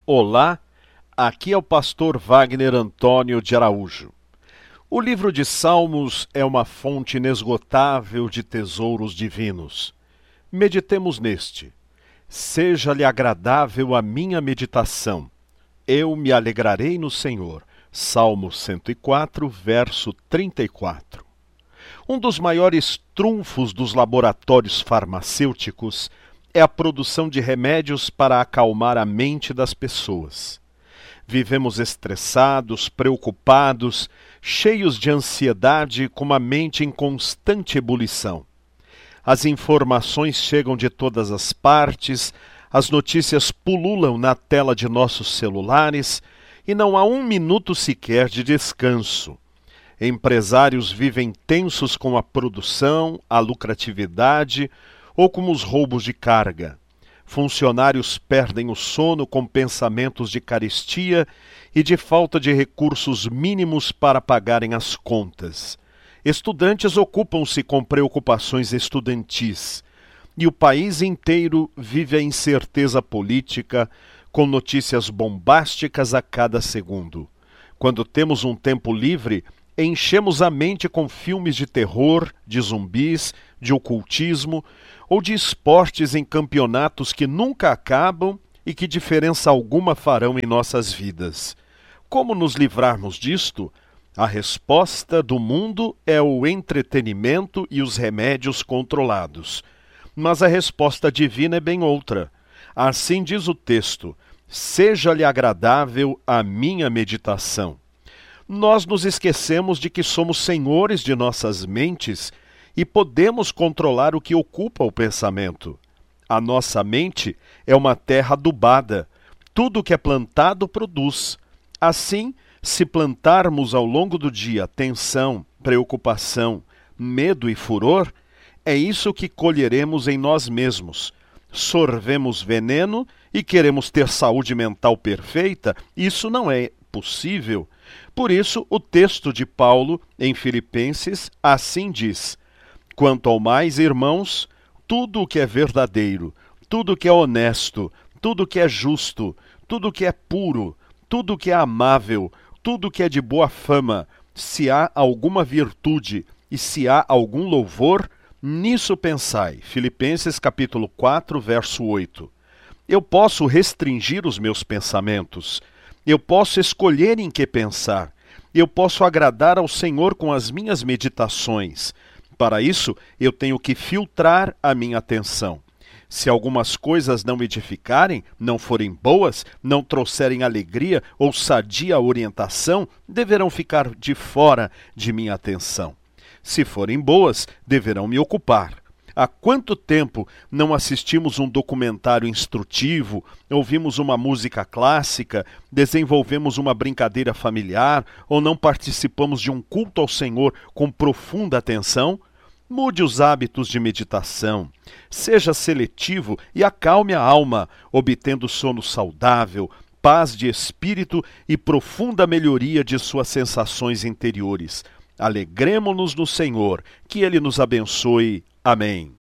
Olá, aqui é o pastor Wagner Antônio de Araújo. O livro de Salmos é uma fonte inesgotável de tesouros divinos. Meditemos neste. Seja-lhe agradável a minha meditação. Eu me alegrarei no Senhor. Salmo 104, verso 34. Um dos maiores trunfos dos laboratórios farmacêuticos é a produção de remédios para acalmar a mente das pessoas. Vivemos estressados, preocupados, cheios de ansiedade, com uma mente em constante ebulição. As informações chegam de todas as partes, as notícias pululam na tela de nossos celulares e não há um minuto sequer de descanso. Empresários vivem tensos com a produção, a lucratividade ou com os roubos de carga. Funcionários perdem o sono com pensamentos de carestia e de falta de recursos mínimos para pagarem as contas. Estudantes ocupam-se com preocupações estudantis. E o país inteiro vive a incerteza política, com notícias bombásticas a cada segundo. Quando temos um tempo livre, enchemos a mente com filmes de terror, de zumbis, de ocultismo ou de esportes em campeonatos que nunca acabam e que diferença alguma farão em nossas vidas. Como nos livrarmos disto? A resposta do mundo é o entretenimento e os remédios controlados. Mas a resposta divina é bem outra. Assim diz o texto: seja-lhe agradável a minha meditação. Nós nos esquecemos de que somos senhores de nossas mentes e podemos controlar o que ocupa o pensamento. A nossa mente é uma terra adubada. Tudo o que é plantado produz. Assim, se plantarmos ao longo do dia tensão, preocupação, medo e furor, é isso que colheremos em nós mesmos. Sorvemos veneno e queremos ter saúde mental perfeita? Isso não é possível. Por isso, o texto de Paulo, em Filipenses, assim diz: quanto ao mais, irmãos, tudo o que é verdadeiro, tudo o que é honesto, tudo o que é justo, tudo o que é puro, tudo o que é amável, tudo o que é de boa fama, se há alguma virtude e se há algum louvor, nisso pensai. Filipenses capítulo 4, verso 8. Eu posso restringir os meus pensamentos. Eu posso escolher em que pensar. Eu posso agradar ao Senhor com as minhas meditações. Para isso, eu tenho que filtrar a minha atenção. Se algumas coisas não edificarem, não forem boas, não trouxerem alegria ou sadia orientação, deverão ficar de fora de minha atenção. Se forem boas, deverão me ocupar. Há quanto tempo não assistimos um documentário instrutivo, ouvimos uma música clássica, desenvolvemos uma brincadeira familiar ou não participamos de um culto ao Senhor com profunda atenção? Mude os hábitos de meditação, seja seletivo e acalme a alma, obtendo sono saudável, paz de espírito e profunda melhoria de suas sensações interiores. Alegremo-nos no Senhor, que Ele nos abençoe. Amém.